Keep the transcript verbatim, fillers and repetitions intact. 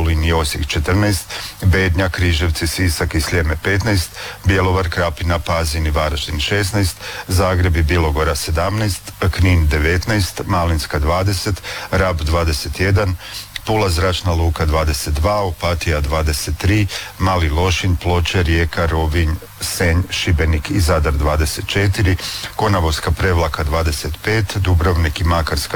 Solin i Osijek četrnaest, Bednja, Križevci, Sisak i Sljeme petnaest, Bjelovar, Krapina, Pazin i Varaždin šesnaest, Zagreb i Bilogora sedamnaest, Knin devetnaest, Malinska dvadeset, Rab dvadeset jedan, Pula zračna luka dvadeset dva, Opatija dvadeset tri, Mali Lošinj, Ploče, Rijeka, Rovinj, Senj, Šibenik i Zadar dvadeset četiri, Konavolska Prevlaka dvadeset pet, Dubrovnik i Makarska